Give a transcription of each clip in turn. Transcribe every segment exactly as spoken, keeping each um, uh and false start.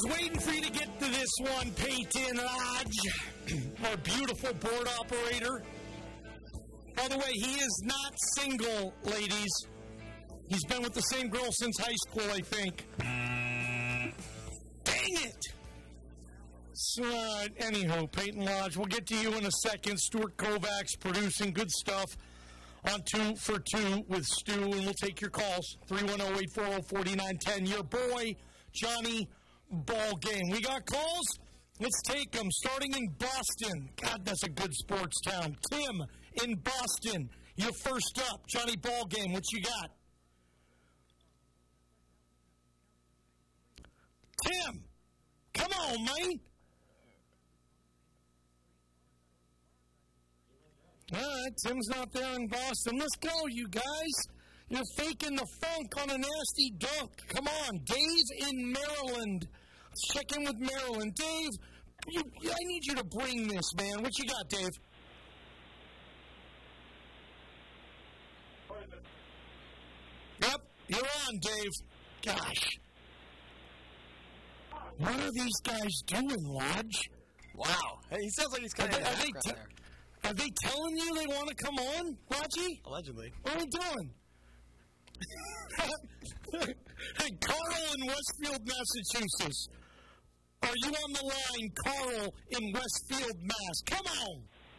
waiting for you to get to this one, Peyton Lodge, our beautiful board operator. By the way, he is not single, ladies. He's been with the same girl since high school, I think. Dang it! So, uh, anywho, Peyton Lodge, we'll get to you in a second. Stuart Kovacs producing good stuff on Two for Two with Stu, and we'll take your calls. three one zero, eight four zero, four nine one zero. Your boy, Johnny Ballgame. We got calls? Let's take them. Starting in Boston. God, that's a good sports town. Tim in Boston. You're first up. Johnny Ballgame, what you got? Tim, come on, man. All right, Tim's not there in Boston. Let's go, you guys. You're faking the funk on a nasty dunk. Come on, Dave in Maryland. Let's check in with Maryland. Dave, you, I need you to bring this, man. What you got, Dave? Yep, you're on, Dave. Gosh. What are these guys doing, Lodge? Wow. Hey, he sounds like he's kind of in the background te- there. Are they telling you they want to come on, Lodgy? Allegedly. What are we doing? Hey, Carl in Westfield, Massachusetts. Are you on the line, Carl in Westfield, Mass? Come on.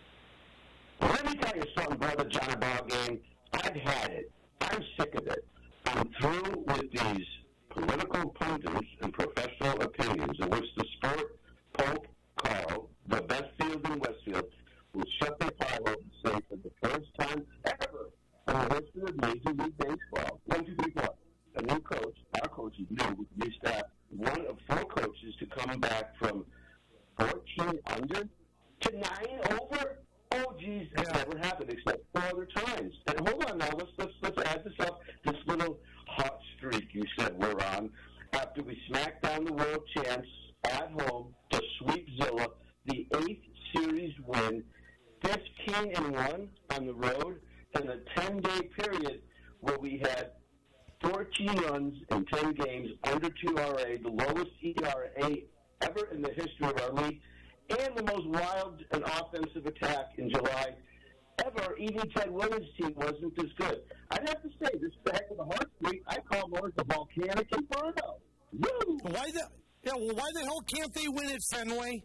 Well, let me tell you something, brother Johnny Ballgame. I've had it. I'm sick of it. I'm through with these political pundits and professional opinions in which the sport, Pope, Carl, the best field in Westfield, will shut their file and say for the first time ever in the history of Major League Baseball, one, two, three, four, a new coach, our coach is new with new staff, one of four coaches to come back from fourteen under to nine over. Oh, geez, that's yeah. never happened except four other times. And hold on now, let's, let's, let's add this up, this little hot streak you said we're on, after we smacked down the world champs at home to sweep Zilla, the eighth series win, fifteen and one on the road, and a ten-day period where we had fourteen runs in ten games, under two R A, the lowest E R A ever in the history of our league, and the most wild and offensive attack in July ever. Even Ted Williams' team wasn't as good. I'd have to say, this is the heck of a heart streak. I call Morris the volcanic inferno. Woo! Why the, yeah, well, why the hell can't they win at Fenway?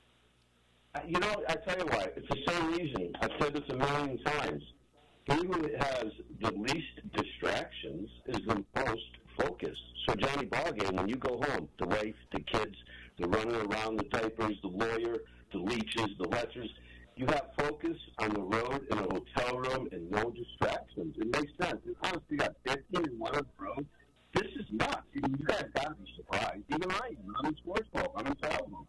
Uh, you know, I tell you why. It's the same reason. I've said this a million times. He who has the least distractions is the most focused. So, Johnny Ballgame, when you go home, the wife, the kids, the running around, the diapers, the lawyer, the leeches, the lechers, you have focus on the road in a hotel room and no distractions. It makes sense. And honestly, you got fifteen and one on the road. This is nuts. I mean, you guys got to be surprised. Even I am. I'm in sports ball. I'm in Salvo.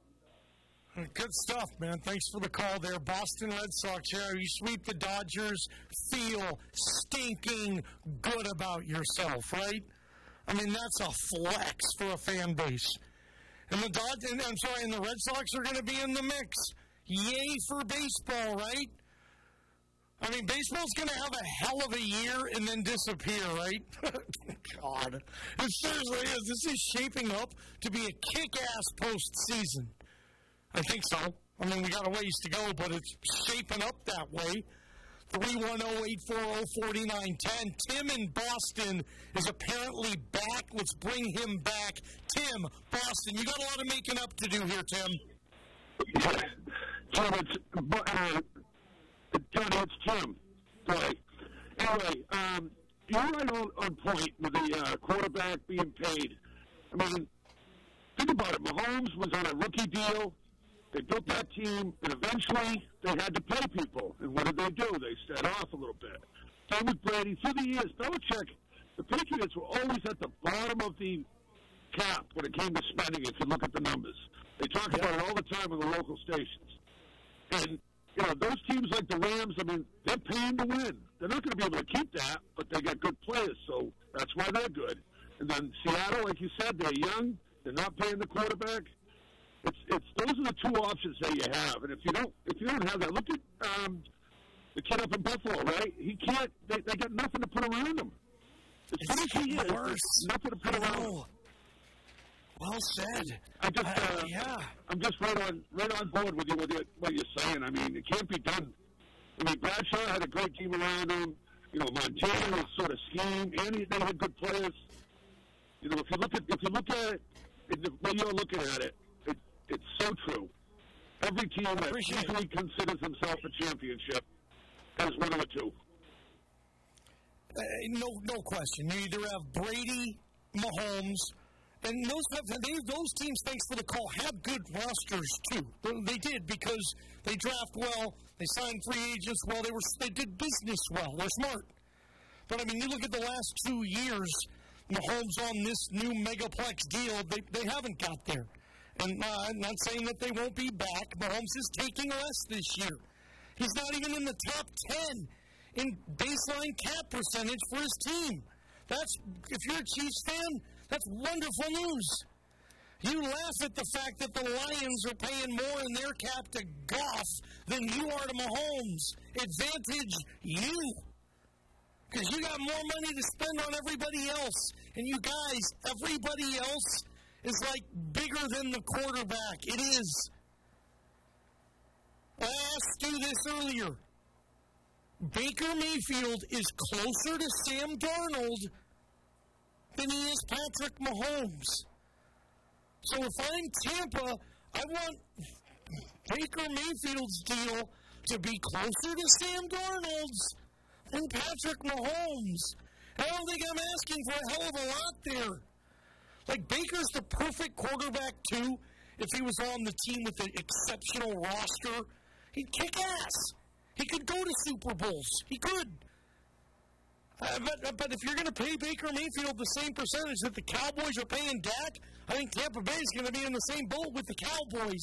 Good stuff, man. Thanks for the call there. Boston Red Sox, yeah, you sweep the Dodgers, feel stinking good about yourself, right? I mean, that's a flex for a fan base. And the Dodgers, and I'm sorry, and the Red Sox are going to be in the mix. Yay for baseball, right? I mean, baseball's going to have a hell of a year and then disappear, right? God. It seriously is. This is shaping up to be a kick-ass postseason. I think so. I mean, we got a ways to go, but it's shaping up that way. three one zero, eight four zero, four nine one zero. Tim in Boston is apparently back. Let's bring him back. Tim, Boston, you got a lot of making up to do here, Tim. So it's, uh, Tony, it's Tim. Sorry. Anyway, um, you're right on, on point with the uh, quarterback being paid. I mean, think about it. Mahomes was on a rookie deal. They built that team, and eventually they had to pay people. And what did they do? They set off a little bit. Same with Brady. Through the years, Belichick, the Patriots were always at the bottom of the cap when it came to spending, if you look at the numbers. They talk about it all the time on the local stations. And, you know, those teams like the Rams, I mean, they're paying to win. They're not going to be able to keep that, but they got good players, so that's why they're good. And then Seattle, like you said, they're young. They're not paying the quarterback. It's it's those are the two options that you have, and if you don't if you don't have that, look at um, the kid up in Buffalo, right? He can't. They, they got nothing to put around him. As good as he is, there's nothing to put around him. Well said. I just, uh, uh, yeah. I'm just right on, right on board with you with you, what you're saying. I mean, it can't be done. I mean, Bradshaw had a great team around him. You know, Montana was sort of scheme, and he, they had good players. You know, if you look at if you look at it, the way you're looking at it, it it's so true. Every team that usually considers himself a championship has one or two. Uh, no, no question. You either have Brady, Mahomes, and those they, those teams, thanks for the call, have good rosters too. They did because they draft well, they signed free agents well, they were they did business well. They're smart. But I mean, you look at the last two years, Mahomes on this new megaplex deal, they they haven't got there. And uh, I'm not saying that they won't be back. Mahomes is taking less this year. He's not even in the top ten in baseline cap percentage for his team. That's, if you're a Chiefs fan, that's wonderful news. You laugh at the fact that the Lions are paying more in their cap to Goff than you are to Mahomes. Advantage you. Because you got more money to spend on everybody else. And you guys, everybody else is like bigger than the quarterback. It is. I asked you this earlier. Baker Mayfield is closer to Sam Darnold than he is Patrick Mahomes. So if I'm Tampa, I want Baker Mayfield's deal to be closer to Sam Darnold's than Patrick Mahomes. I don't think I'm asking for a hell of a lot there. Like, Baker's the perfect quarterback, too. If he was on the team with an exceptional roster, he'd kick ass. He could go to Super Bowls. He could. Uh, but, but if you're going to pay Baker Mayfield the same percentage that the Cowboys are paying Dak, I think Tampa Bay is going to be in the same boat with the Cowboys.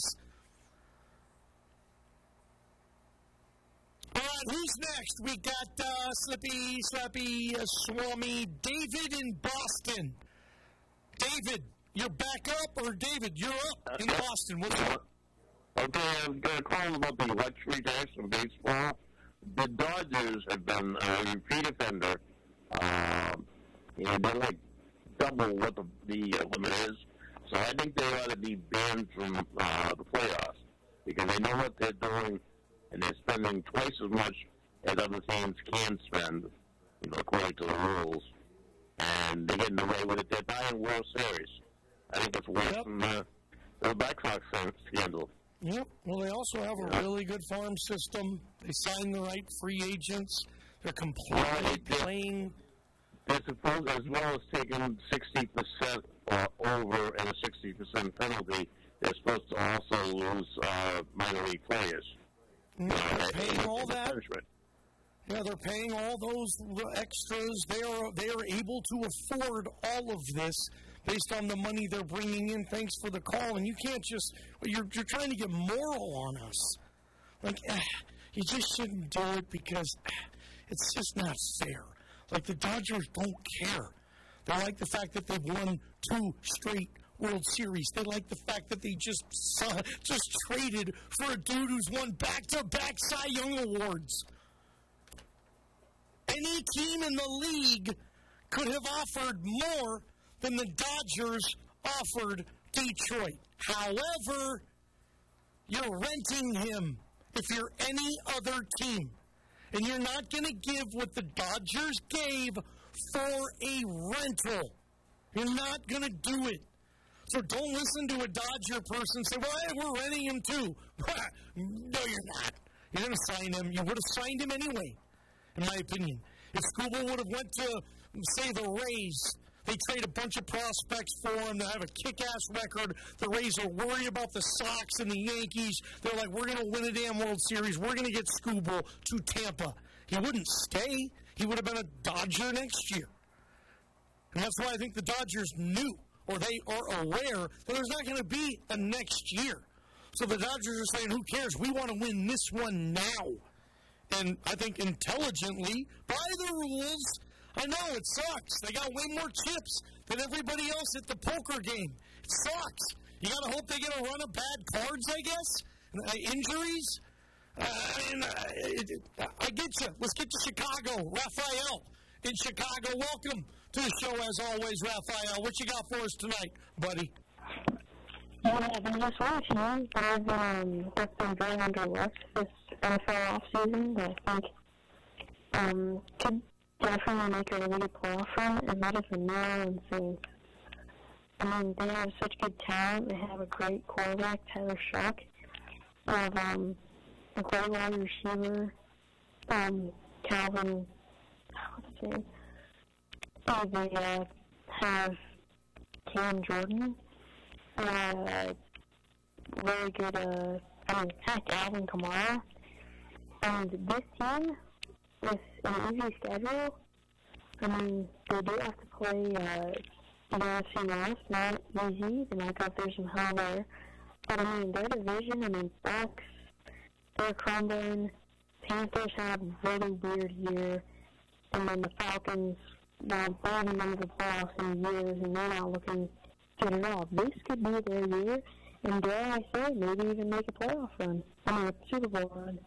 All right, who's next? We got uh, Slippy, Slappy, uh, Swami, David in Boston. David, you're back up, or David, you're up in Boston. What's up? Okay, I was going to call about the luxury tax in baseball. The Dodgers have been a repeat offender. Um, and they're like double what the, the uh, limit is. So I think they ought to be banned from uh, the playoffs because they know what they're doing, and they're spending twice as much as other teams can spend, you know, according to the rules. And they're getting away with it. They're buying World Series. I think it's worse yep. than the, the Black Sox scandal. Yep. Well, they also have a really good farm system. They sign the right free agents. They're completely well, they're, playing. They're supposed, as well as taking sixty percent or over and a sixty percent penalty, they're supposed to also lose uh, minor league players. No, they're uh, paying all that. Punishment. Yeah, they're paying all those extras. They are they are able to afford all of this based on the money they're bringing in. Thanks for the call. And you can't just you're you're trying to get moral on us. Like eh, you just shouldn't do it because eh, it's just not fair. Like the Dodgers don't care. They like the fact that they've won two straight World Series. They like the fact that they just uh, just traded for a dude who's won back-to-back Cy Young awards. Any team in the league could have offered more than the Dodgers offered Detroit. However, you're renting him if you're any other team. And you're not going to give what the Dodgers gave for a rental. You're not going to do it. So don't listen to a Dodger person say, well, hey, we're renting him too. No, you're not. You're going to sign him. You would have signed him anyway, in my opinion. If Scooble would have went to, say, the Rays, they trade a bunch of prospects for him. They have a kick-ass record. The Rays are worried about the Sox and the Yankees. They're like, we're going to win a damn World Series. We're going to get Scooble to Tampa. He wouldn't stay. He would have been a Dodger next year. And that's why I think the Dodgers knew, or they are aware, that there's not going to be a next year. So the Dodgers are saying, who cares? We want to win this one now. And I think intelligently, by the rules, I know it sucks. They got way more chips than everybody else at the poker game. It sucks. You got to hope they get a run of bad cards, I guess. Uh, injuries. Uh, I mean, uh, it, it, I get you. Let's get to Chicago. Raphael in Chicago. Welcome to the show, as always, Raphael. What you got for us tonight, buddy? Yeah, there's this one team that I've um, that's been very underlooked this N F L offseason that I think um, could definitely make a really good playoff run, and that is the New Orleans Saints. I mean, they have such good talent. They have a great quarterback, Tyler Shuck. They have um, a great wide receiver, um, Calvin, what's his name? Oh, they uh, have Cam Jordan. Uh, really good, uh, I mean, heck, Alvin Kamara. And this team, with an easy schedule, I mean, they do have to play, uh, the N F C North, not easy. They might go through some hell there. But, I mean, their division, I mean, Bucks, they're crumbling. Panthers have a really weird year. And then the Falcons, well, they haven't been to the playoffs in years, and they're not looking good at all. This could be their year, and dare I say, maybe even make a playoff run. I mean, a Super Bowl run.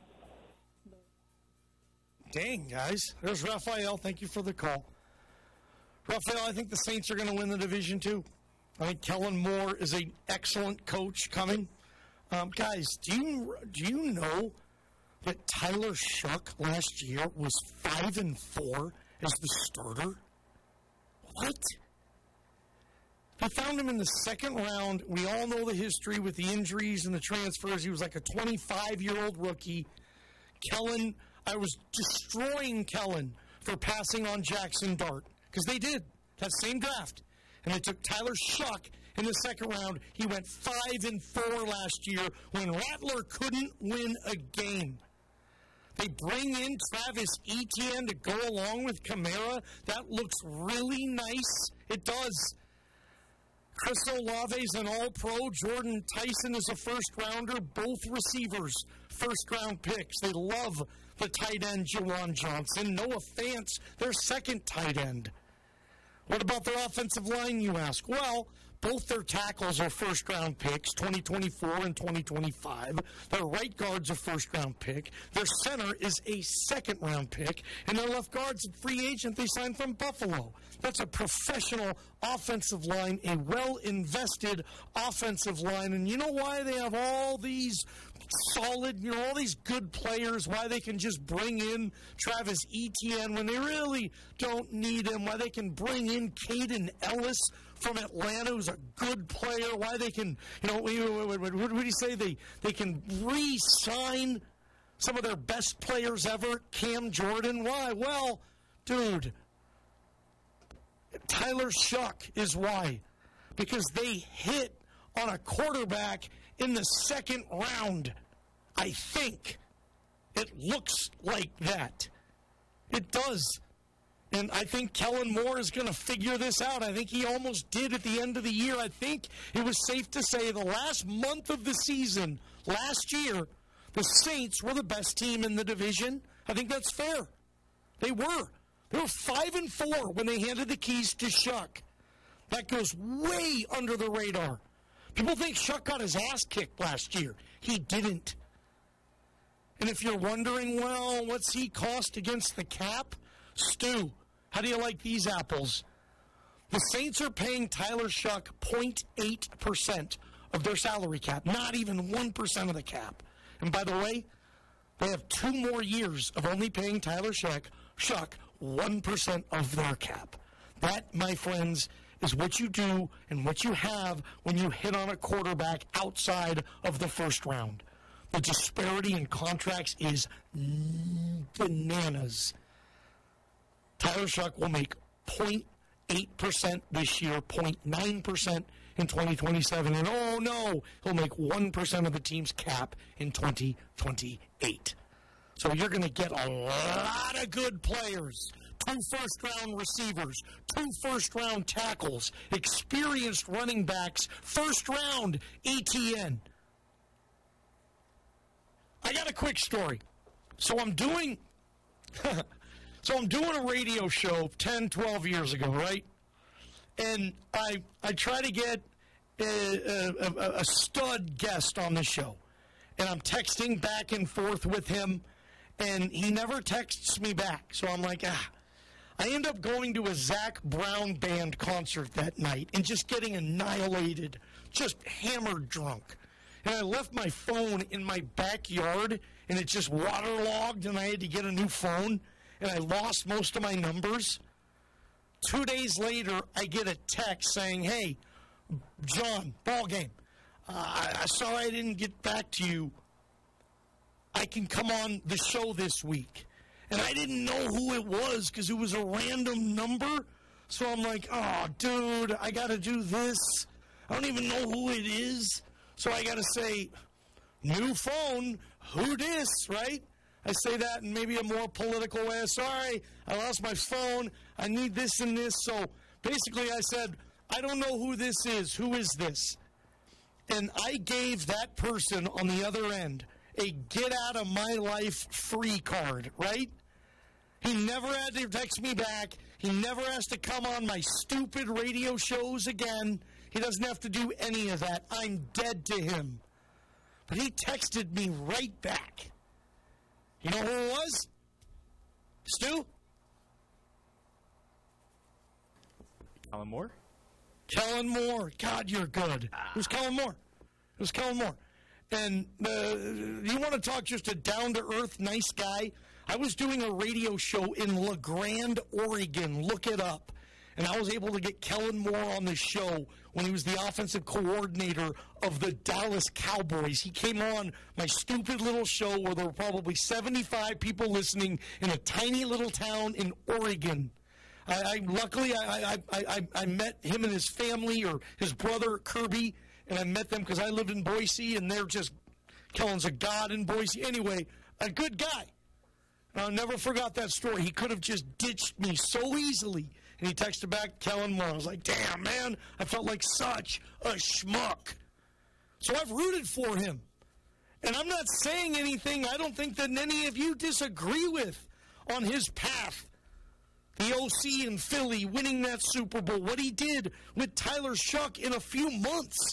Dang, guys. There's Raphael. Thank you for the call. Raphael, I think the Saints are going to win the division, too. I think Kellen Moore is an excellent coach coming. Um, guys, do you do you know that Tyler Shuck last year was five and four as the starter? What? They found him in the second round. We all know the history with the injuries and the transfers. He was like a twenty-five-year-old rookie. Kellen, I was destroying Kellen for passing on Jackson Dart, because they did, that same draft. And they took Tyler Shuck in the second round. He went five and four last year when Rattler couldn't win a game. They bring in Travis Etienne to go along with Kamara. That looks really nice. It does. Chris Olave is an all-pro. Jordan Tyson is a first-rounder. Both receivers, first-round picks. They love the tight end, Juwan Johnson. Noah Fant, their second tight end. What about their offensive line, you ask? Well, both their tackles are first-round picks, twenty twenty-four and twenty twenty-five. Their right guard's a first-round pick. Their center is a second-round pick. And their left guard's a free agent they signed from Buffalo. That's a professional offensive line, a well-invested offensive line. And you know why they have all these solid, you know, all these good players, why they can just bring in Travis Etienne when they really don't need him, why they can bring in Caden Ellis from Atlanta, who's a good player, why they can, you know, what would you say, they, they can re-sign some of their best players ever, Cam Jordan. Why? Well, dude, Tyler Shuck is why. Because they hit on a quarterback in the second round. I think it looks like that. It does. And I think Kellen Moore is going to figure this out. I think he almost did at the end of the year. I think it was safe to say the last month of the season, last year, the Saints were the best team in the division. I think that's fair. They were. They were five and four when they handed the keys to Shuck. That goes way under the radar. People think Shuck got his ass kicked last year. He didn't. And if you're wondering, well, what's he cost against the cap? Stu, how do you like these apples? The Saints are paying Tyler Shuck zero point eight percent of their salary cap, not even one percent of the cap. And by the way, they have two more years of only paying Tyler Shuck, Shuck one percent of their cap. That, my friends, is what you do and what you have when you hit on a quarterback outside of the first round. The disparity in contracts is bananas. Tyler Shuck will make zero point eight percent this year, zero point nine percent in twenty twenty-seven, and oh no, he'll make one percent of the team's cap in twenty twenty-eight. So you're going to get a lot of good players. Two first-round receivers, two first-round tackles, experienced running backs, first-round E T N. I got a quick story. So I'm doing, so I'm doing a radio show ten, twelve years ago, right? And I I try to get a, a, a stud guest on the show, and I'm texting back and forth with him, and he never texts me back. So I'm like, ah. I end up going to a Zac Brown band concert that night and just getting annihilated, just hammered drunk. And I left my phone in my backyard, and it just waterlogged, and I had to get a new phone, and I lost most of my numbers. Two days later, I get a text saying, hey, John, ball game. Uh, I'm sorry I didn't get back to you. I can come on the show this week. And I didn't know who it was because it was a random number. So I'm like, oh, dude, I got to do this. I don't even know who it is. So I got to say, new phone, who dis, right? I say that in maybe a more political way. Sorry, I lost my phone. I need this and this. So basically I said, I don't know who this is. Who is this? And I gave that person on the other end a get out of my life free card, right? He never had to text me back. He never has to come on my stupid radio shows again. He doesn't have to do any of that. I'm dead to him. But he texted me right back. You know who it was? Stu? Kellen Moore? Kellen Moore. God, you're good. It was Kellen Moore. It was Kellen Moore. And uh, you want to talk just a down-to-earth, nice guy? I was doing a radio show in La Grande, Oregon. Look it up. And I was able to get Kellen Moore on the show when he was the offensive coordinator of the Dallas Cowboys. He came on my stupid little show where there were probably seventy-five people listening in a tiny little town in Oregon. I, I luckily, I, I, I, I met him and his family, or his brother, Kirby, and I met them because I lived in Boise, and they're just, Kellen's a god in Boise. Anyway, a good guy. And I'll never forgot that story. He could have just ditched me so easily. And he texted back Kellen Moore. I was like, damn, man, I felt like such a schmuck. So I've rooted for him. And I'm not saying anything I don't think that any of you disagree with on his path. The O C in Philly, winning that Super Bowl, what he did with Tyler Shuck in a few months.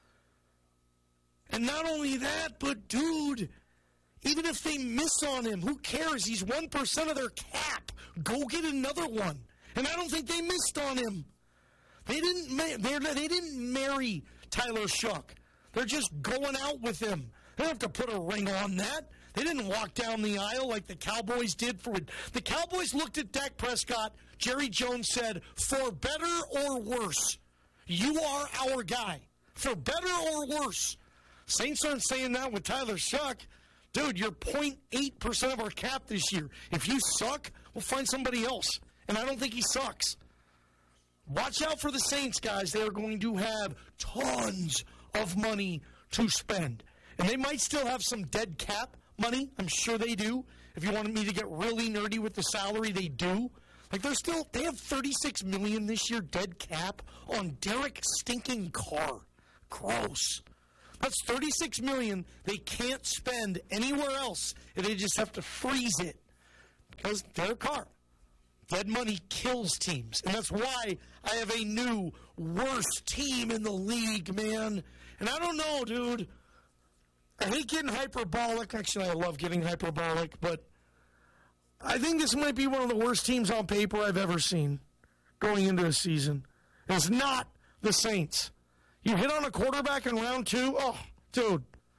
And not only that, but dude, even if they miss on him, who cares? He's one percent of their cap. Go get another one. And I don't think they missed on him. They didn't they didn't marry Tyler Shuck. They're just going out with him. They don't have to put a ring on that. They didn't walk down the aisle like the Cowboys did. For the Cowboys looked at Dak Prescott. Jerry Jones said, for better or worse, you are our guy. For better or worse. Saints aren't saying that with Tyler Shuck. Dude, you're zero point eight percent of our cap this year. If you suck, we'll find somebody else. And I don't think he sucks. Watch out for the Saints, guys. They are going to have tons of money to spend. And they might still have some dead cap money. I'm sure they do. If you wanted me to get really nerdy with the salary, they do. Like, they're still, they have thirty-six million dollars this year dead cap on Derek stinking Carr. Gross. That's thirty-six million dollars they can't spend anywhere else, and they just have to freeze it because Derek Carr. Dead money kills teams, and that's why I have a new worst team in the league, man. And I don't know, dude. I hate getting hyperbolic. Actually, I love getting hyperbolic, but I think this might be one of the worst teams on paper I've ever seen going into a season. It's not the Saints. You hit on a quarterback in round two? Oh, dude.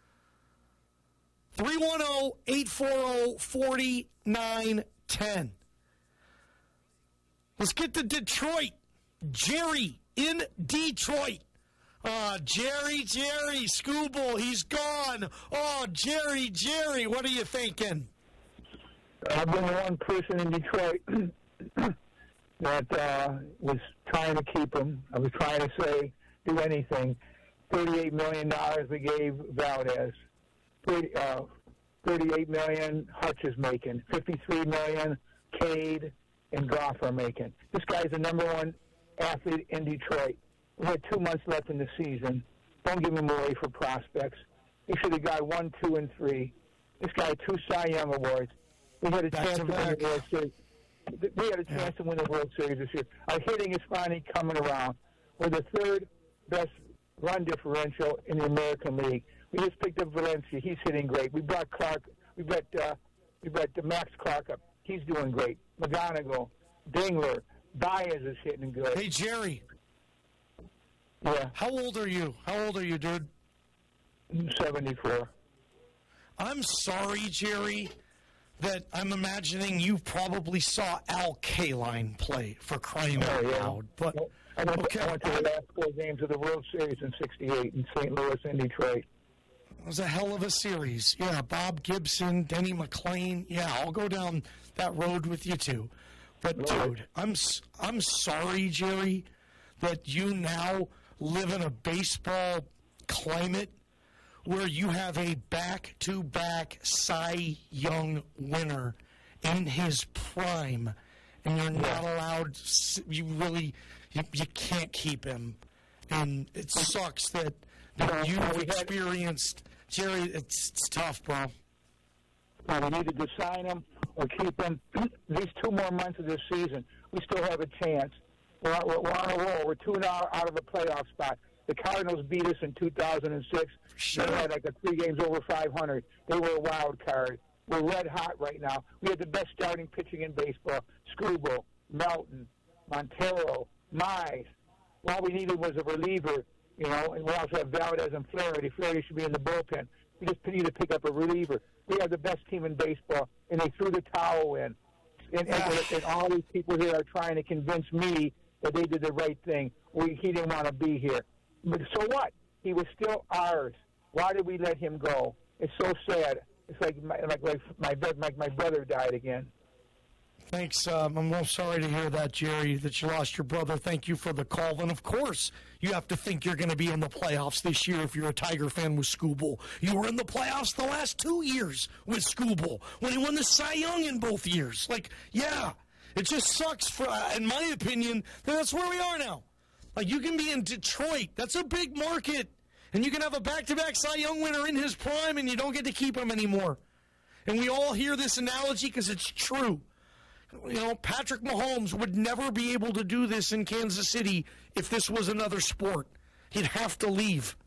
three one zero, eight four zero, four nine one zero. Let's get to Detroit. Jerry in Detroit. Uh, Jerry, Jerry, Scooble, he's gone. Oh, Jerry, Jerry, what are you thinking? I've been the one person in Detroit that uh, was trying to keep him. I was trying to say, do anything. thirty-eight million dollars we gave Valdez. thirty, uh, thirty-eight million dollars Hutch is making. fifty-three million dollars Cade and Goff are making. This guy's the number one athlete in Detroit. We had two months left in the season. Don't give him away for prospects. He should have got one, two, and three. This guy had two Cy Young awards. We had a Back chance to to win back. the World Series. We had a chance Yeah. to win the World Series this year. Our hitting is finally coming around. We're the third best run differential in the American League. We just picked up Valencia. He's hitting great. We brought Clark. We brought uh, we brought uh, Max Clark up. He's doing great. McGonigal. Dingler. Baez is hitting good. Hey, Jerry. Yeah. How old are you? How old are you, dude? seventy-four. I'm sorry, Jerry, that I'm imagining you probably saw Al Kaline play, for crying out Oh, yeah. loud. But I went, okay, I went to the last four games of the World Series in sixty-eight in Saint Louis and Detroit. it was a hell of a series. Yeah, Bob Gibson, Denny McClain. Yeah, I'll go down that road with you too. But Right. dude, I'm s- I'm sorry, Jerry, that you now live in a baseball climate where you have a back-to-back Cy Young winner in his prime, and you're not allowed. s- You really, you, you can't keep him, and it sucks that, that you've experienced. Jerry, it's, it's tough, bro. Now, we needed to sign him or keep him. These two more months of this season, we still have a chance. We're on, we're on a roll. We're two and out, out of a playoff spot. The Cardinals beat us in two thousand six. Sure. They had like a three games over five hundred. They were a wild card. We're red hot right now. We had the best starting pitching in baseball. Screwball, Melton, Montero, Mize. All we needed was a reliever, you know, and we also have Valdez and Flaherty. Flaherty should be in the bullpen. We just need to pick up a reliever. We have the best team in baseball, and they threw the towel in. And, and, and all these people here are trying to convince me that they did the right thing. We, he didn't want to be here. But so what? He was still ours. Why did we let him go? It's so sad. It's like my like my my, my, my brother died again. Thanks. Um, I'm real sorry to hear that, Jerry, that you lost your brother. Thank you for the call. And, of course, you have to think you're going to be in the playoffs this year if you're a Tiger fan with Scooble. You were in the playoffs the last two years with Scooble when he won the Cy Young in both years. Like, yeah, it just sucks, for, uh, in my opinion, that that's where we are now. Like, you can be in Detroit. That's a big market. And you can have a back-to-back Cy Young winner in his prime, and you don't get to keep him anymore. And we all hear this analogy because it's true. You know, Patrick Mahomes would never be able to do this in Kansas City if this was another sport. He'd have to leave.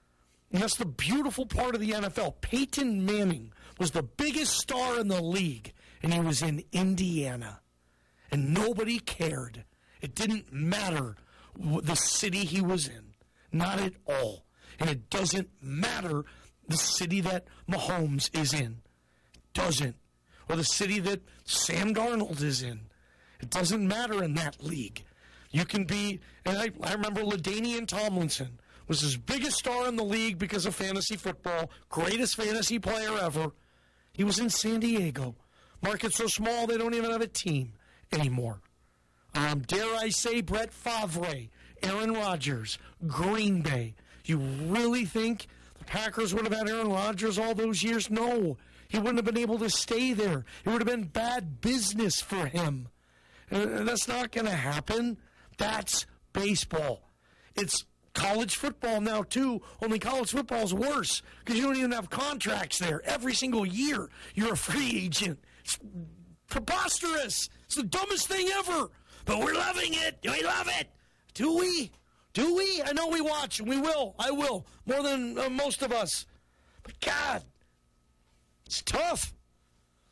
And that's the beautiful part of the N F L. Peyton Manning was the biggest star in the league, and he was in Indiana. And nobody cared. It didn't matter the city he was in. Not at all. And it doesn't matter the city that Mahomes is in. It doesn't. Or the city that Sam Darnold is in. It doesn't matter in that league. You can be, and I, I remember LaDainian Tomlinson was his biggest star in the league because of fantasy football, greatest fantasy player ever. He was in San Diego. Market's so small they don't even have a team anymore. Um, dare I say Brett Favre, Aaron Rodgers, Green Bay. You really think the Packers would have had Aaron Rodgers all those years? No. He wouldn't have been able to stay there. It would have been bad business for him. And that's not going to happen. That's baseball. It's college football now, too, only college football is worse because you don't even have contracts there. Every single year, you're a free agent. It's preposterous. It's the dumbest thing ever. But we're loving it. We love it. Do we? Do we? I know we watch, and we will. I will. More than uh, most of us. But, God, it's tough.